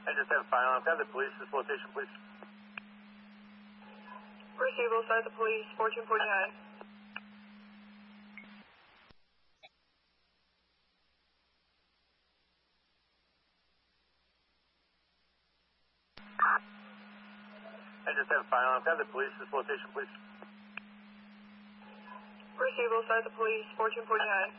I just have file. I've got the police. This location, please. Receive outside the police, 1449. I just have file. I've got the police. This location, please. Receive outside the police, 1449.